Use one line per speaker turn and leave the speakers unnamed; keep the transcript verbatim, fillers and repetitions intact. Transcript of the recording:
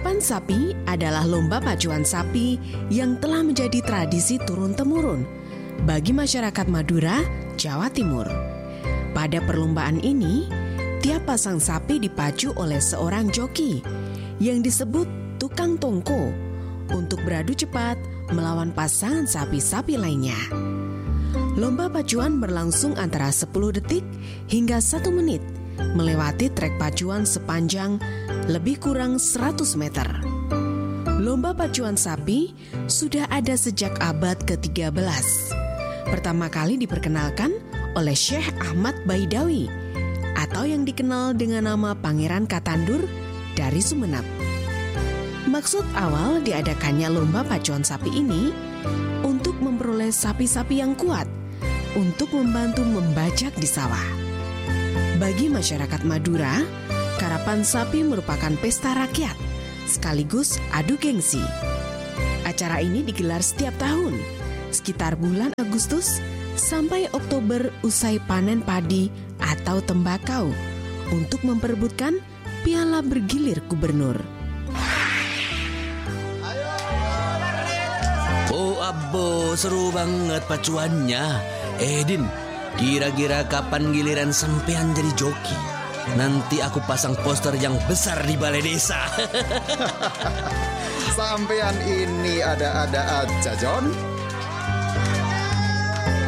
Karapan sapi adalah lomba pacuan sapi yang telah menjadi tradisi turun-temurun bagi masyarakat Madura, Jawa Timur. Pada perlombaan ini, tiap pasang sapi dipacu oleh seorang joki yang disebut tukang tongko untuk beradu cepat melawan pasangan sapi-sapi lainnya. Lomba pacuan berlangsung antara sepuluh detik hingga satu menit, melewati trek pacuan sepanjang lebih kurang seratus meter. Lomba pacuan sapi sudah ada sejak abad ke tiga belas. Pertama kali diperkenalkan oleh Syekh Ahmad Baidawi atau yang dikenal dengan nama Pangeran Katandur dari Sumeneb. Maksud awal diadakannya lomba pacuan sapi ini untuk memperoleh sapi-sapi yang kuat untuk membantu membajak di sawah. Bagi masyarakat Madura, karapan sapi merupakan pesta rakyat sekaligus adu gengsi. Acara ini digelar setiap tahun, sekitar bulan Agustus sampai Oktober usai panen padi atau tembakau untuk memperebutkan piala bergilir gubernur.
Oh Abo, seru banget pacuannya. Eh Din, kira-kira kapan giliran sampean jadi joki? Nanti aku pasang poster yang besar di balai desa.
Sampean ini ada-ada aja, John.